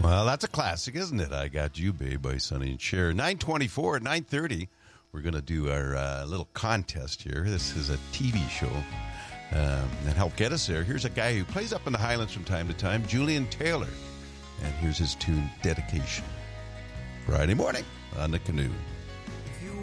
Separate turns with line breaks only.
Well, that's a classic, isn't it? I Got You, Babe, by Sonny and Cher. 9:24 at 9:30, we're going to do our little contest here. This is a TV show that helped get us there. Here's a guy who plays up in the Highlands from time to time, Julian Taylor. And here's his tune, Dedication. Friday morning on The Canoe.